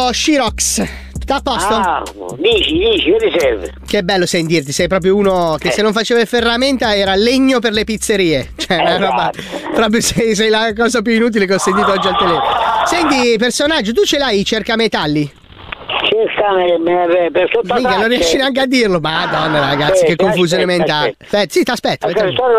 Shirox. Tutto a posto? Ah, dici, che ti serve? Che bello sentirti, sei proprio uno che se non faceva ferramenta era legno per le pizzerie. Cioè, una roba. Proprio sei la cosa più inutile che ho sentito oggi al telefono. Senti, personaggio, tu ce l'hai i cercametalli? Per sotto Mica, non riesci neanche a dirlo. Madonna, ragazzi, che confusione mentale. Sì, ti aspetto.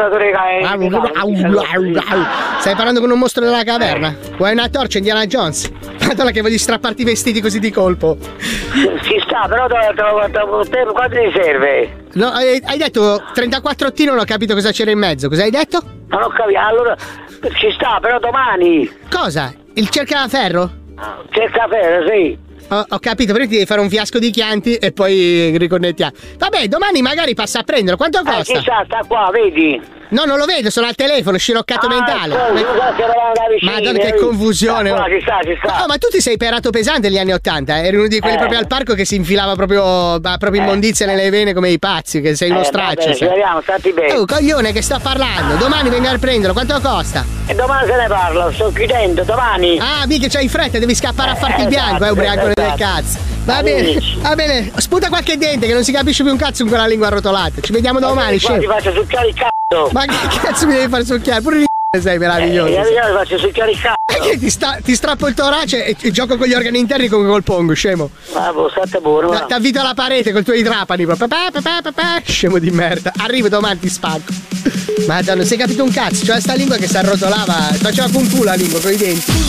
Stai parlando con un mostro della caverna? Vuoi una torcia, Indiana Jones? Madonna, che voglio strapparti i vestiti così di colpo. Ci sta, però quanto ti serve? No, hai detto 34 non ho capito cosa c'era in mezzo. Cosa hai detto? Non ho capito, allora ci sta, però domani. Cosa? Il cercaferro? Cercaferro, sì. Ho capito, però ti devi fare un fiasco di Chianti e poi riconnettiamo. Vabbè, domani magari passa a prenderlo. Quanto costa? Chissà, sta qua, vedi? No, non lo vedo, sono al telefono, sciroccato mentale. Madonna, che confusione. Ci sta. Oh, ma tu ti sei perato pesante negli anni '80, eri uno di quelli proprio al parco che si infilava proprio immondizia nelle vene come i pazzi, che sei uno straccio. Vabbè, ci vediamo, stati bene. Oh, coglione, che sto parlando. Domani venga a prenderlo, quanto costa? E domani se ne parla, sto chiudendo, domani. Ah, mica c'hai fretta, devi scappare a farti il bianco, ubriacone del cazzo. Va bene, sputa qualche dente che non si capisce più un cazzo con quella lingua arrotolata. Ci vediamo domani, scemo. Ti faccio succhiare il cazzo. Ma che cazzo mi devi far succhiare? Pure il sei meraviglioso. Ti faccio succhiare il cazzo. Ti strappo il torace e gioco con gli organi interni come col pongo, scemo. State buono. T'avvito alla parete con i tuoi trapani. Scemo di merda. Arrivo domani, ti spacco. Madonna, non sei capito un cazzo? Cioè sta lingua che si arrotolava. Faceva kung fu la lingua con i denti.